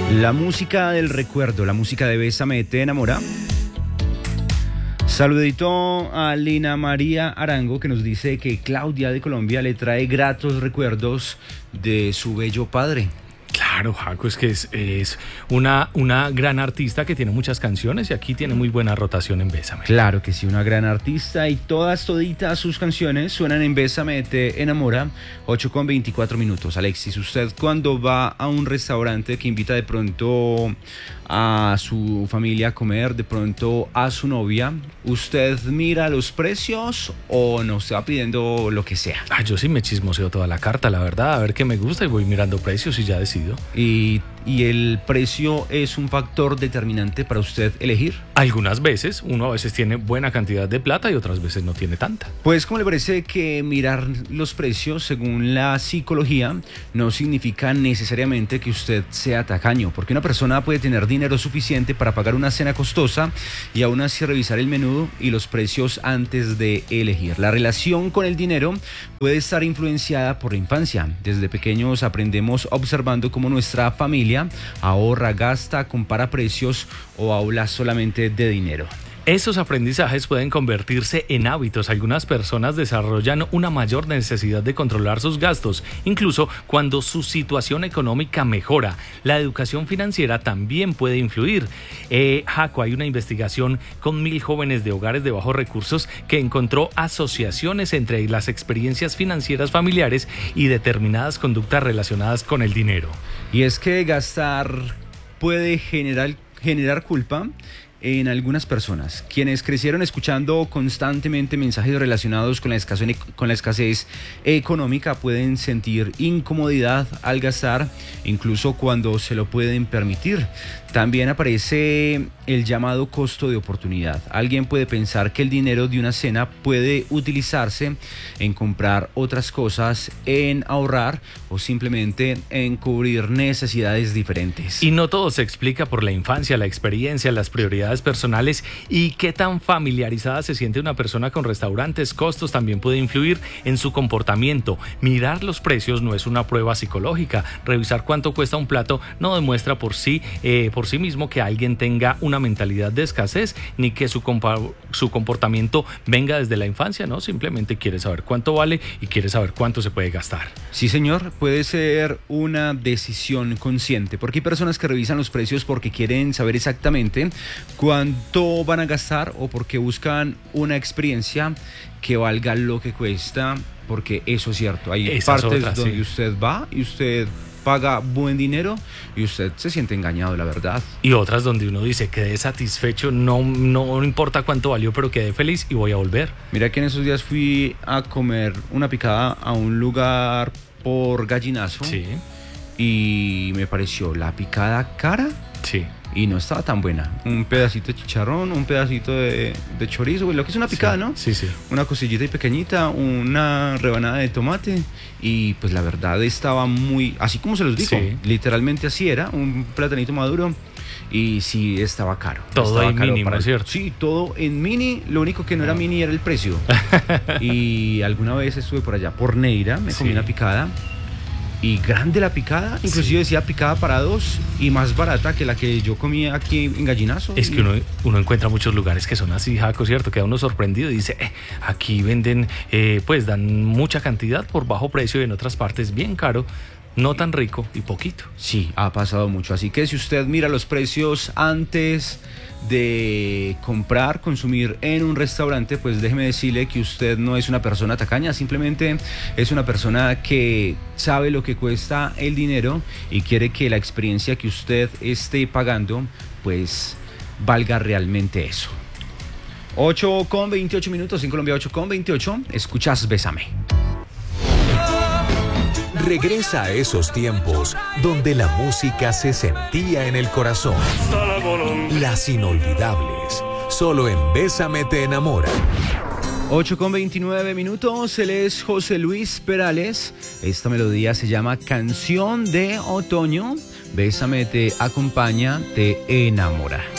La música del recuerdo, la música de Bésame te enamora. Saludito a Lina María Arango, que nos dice que Claudia de Colombia le trae gratos recuerdos de su bello padre. Claro, Jaco, es que es una gran artista que tiene muchas canciones y aquí tiene muy buena rotación en Bésame. Claro que sí, una gran artista y toditas sus canciones suenan en Bésame te enamora, 8:24. Alexis, usted cuando va a un restaurante que invita de pronto a su familia a comer, de pronto a su novia, ¿usted mira los precios o no se va pidiendo lo que sea? Yo sí me chismoseo toda la carta, la verdad, a ver qué me gusta y voy mirando precios y ya decido. ¿Y el precio es un factor determinante para usted elegir? Algunas veces, uno a veces tiene buena cantidad de plata y otras veces no tiene tanta. Pues, ¿cómo le parece que mirar los precios, según la psicología, no significa necesariamente que usted sea tacaño? Porque una persona puede tener dinero suficiente para pagar una cena costosa y aún así revisar el menú y los precios antes de elegir. La relación con el dinero puede estar influenciada por la infancia. Desde pequeños aprendemos observando cómo nuestra familia ahorra, gasta, compara precios o habla solamente de dinero. Esos aprendizajes pueden convertirse en hábitos. Algunas personas desarrollan una mayor necesidad de controlar sus gastos, incluso cuando su situación económica mejora. La educación financiera también puede influir. Jaco, hay una investigación con 1,000 jóvenes de hogares de bajos recursos que encontró asociaciones entre las experiencias financieras familiares y determinadas conductas relacionadas con el dinero. Y es que gastar puede generar culpa en algunas personas, quienes crecieron escuchando constantemente mensajes relacionados con la escasez económica pueden sentir incomodidad al gastar, incluso cuando se lo pueden permitir. También aparece el llamado costo de oportunidad. Alguien puede pensar que el dinero de una cena puede utilizarse en comprar otras cosas, en ahorrar o simplemente en cubrir necesidades diferentes. Y no todo se explica por la infancia, la experiencia, las prioridades personales y qué tan familiarizada se siente una persona con restaurantes. Costos también puede influir en su comportamiento. Mirar los precios no es una prueba psicológica. Revisar cuánto cuesta un plato no demuestra por sí mismo que alguien tenga una mentalidad de escasez ni que su comportamiento venga desde la infancia, ¿no? Simplemente quiere saber cuánto vale y quiere saber cuánto se puede gastar. Sí, señor, puede ser una decisión consciente, porque hay personas que revisan los precios porque quieren saber exactamente cuánto van a gastar o porque buscan una experiencia que valga lo que cuesta, porque eso es cierto. Hay partes donde usted va y usted paga buen dinero y usted se siente engañado, la verdad. Y otras donde uno dice, quedé satisfecho, no importa cuánto valió, pero quedé feliz y voy a volver. Mira que en esos días fui a comer una picada a un lugar por Gallinazo. Sí. Y me pareció la picada cara. Sí. Y no estaba tan buena. Un pedacito de chicharrón, un pedacito de chorizo, lo que es una picada, sí, ¿no? Sí, sí. Una cosillita y pequeñita, una rebanada de tomate. Y pues la verdad estaba muy, así como se los digo, sí. Literalmente así era, un platanito maduro. Y sí, estaba caro. Todo estaba en caro mínimo, ¿cierto? Sí, todo en mini. Lo único que no era mini era el precio. Y alguna vez estuve por allá, por Neira, me comí una picada. Y grande la picada, inclusive decía picada para dos y más barata que la que yo comía aquí en Gallinazo. Es que uno encuentra muchos lugares que son así, Jaco, ¿cierto? Queda uno sorprendido y dice, aquí venden, pues dan mucha cantidad por bajo precio y en otras partes bien caro, no tan rico y poquito. Sí, ha pasado mucho. Así que si usted mira los precios antes de comprar, consumir en un restaurante, pues déjeme decirle que usted no es una persona tacaña, simplemente es una persona que sabe lo que cuesta el dinero y quiere que la experiencia que usted esté pagando pues valga realmente eso. 8:28 en Colombia, 8:28. Escuchas Bésame. Regresa a esos tiempos donde la música se sentía en el corazón. Las inolvidables. Solo en Bésame te enamora. 8:29. Él es José Luis Perales. Esta melodía se llama Canción de Otoño. Bésame te acompaña, te enamora.